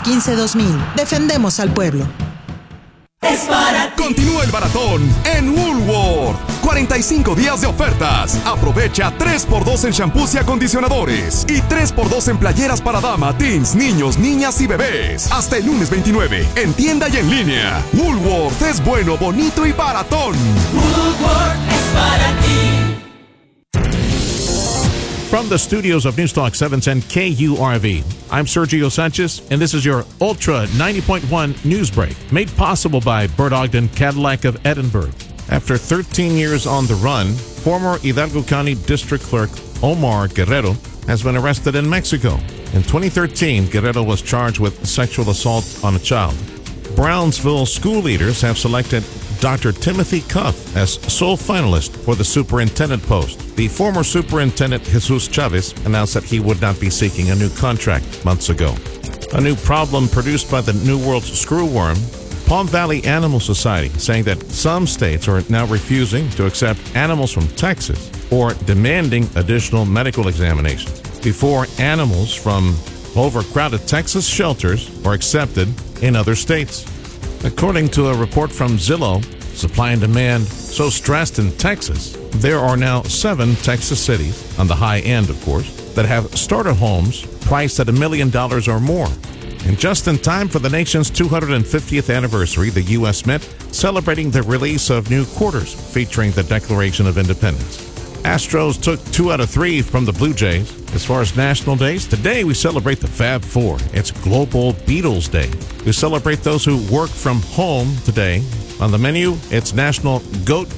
315-2000. Defendemos al pueblo. Es para ti. Continúa el maratón en Woolworth. 45 días de ofertas. Aprovecha 3x2 en shampoos y acondicionadores. Y 3x2 en playeras para dama, teens, niños, niñas y bebés. Hasta el lunes 29. En tienda y en línea. Woolworth es bueno, bonito y baratón. Woolworth es para ti. From the studios of Newstalk 710 KURV, I'm Sergio Sanchez, and this is your Ultra 90.1 News Break, made possible by Bert Ogden Cadillac of Edinburgh. After 13 years on the run, former Hidalgo County District Clerk Omar Guerrero has been arrested in Mexico. In 2013, Guerrero was charged with sexual assault on a child. Brownsville school leaders have selected Dr. Timothy Cuff as sole finalist for the superintendent post. The former superintendent, Jesus Chavez, announced that he would not be seeking a new contract months ago. A new problem produced by the New World's screwworm, Palm Valley Animal Society, saying that some states are now refusing to accept animals from Texas or demanding additional medical examinations before animals from overcrowded Texas shelters are accepted in other states. According to a report from Zillow, supply and demand so stressed in Texas, there are now 7 Texas cities, on the high end of course, that have starter homes priced at $1 million or more. And just in time for the nation's 250th anniversary, the U.S. Mint celebrating the release of new quarters featuring the Declaration of Independence. Astros took 2 out of 3 from the Blue Jays. As far as national days, today we celebrate the Fab Four. It's Global Beatles Day. We celebrate those who work from home today. On the menu, it's National Goat